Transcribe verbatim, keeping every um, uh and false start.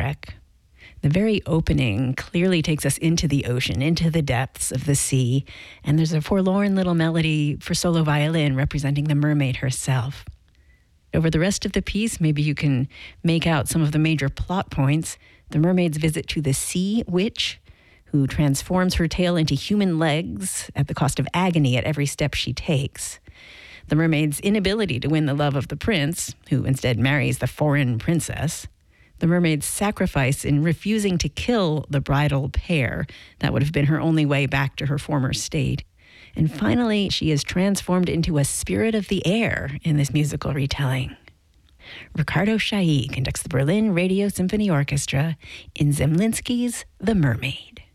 shipwreck. The very opening clearly takes us into the ocean, into the depths of the sea, and there's a forlorn little melody for solo violin representing the mermaid herself. Over the rest of the piece, maybe you can make out some of the major plot points. The mermaid's visit to the sea witch, who transforms her tail into human legs at the cost of agony at every step she takes. The mermaid's inability to win the love of the prince, who instead marries the foreign princess. The mermaid's sacrifice in refusing to kill the bridal pair. That would have been her only way back to her former state. And finally, she is transformed into a spirit of the air in this musical retelling. Ricardo Chailly conducts the Berlin Radio Symphony Orchestra in Zemlinsky's The Mermaid.